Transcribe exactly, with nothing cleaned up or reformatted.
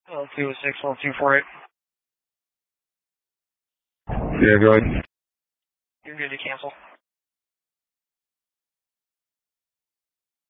L two six, L two four eight. Yeah, go ahead. You're good to cancel.